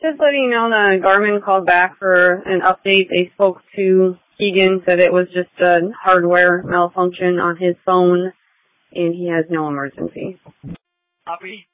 Just letting you know the Garmin called back for an update. They spoke to Keegan, said it was just a hardware malfunction on his phone, and he has no emergency. Copy.